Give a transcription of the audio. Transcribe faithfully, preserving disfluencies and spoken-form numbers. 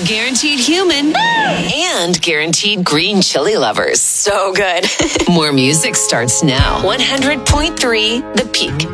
Guaranteed human and guaranteed green chili lovers. So good. More music starts now. one hundred point three The Peak.